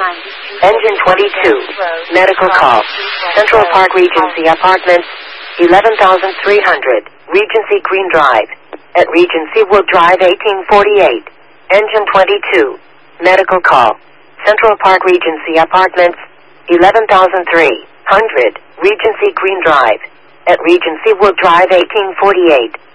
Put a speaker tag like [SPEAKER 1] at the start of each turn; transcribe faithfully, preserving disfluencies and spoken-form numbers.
[SPEAKER 1] Engine twenty-two. Medical call. Central Park Regency Apartments, eleven thousand three hundred. Regency Green Drive. At Regency Wood Drive, eighteen forty-eight. Engine twenty-two. Medical call. Central Park Regency Apartments, eleven thousand three hundred. Regency Green Drive. At Regency Wood Drive, eighteen forty-eight.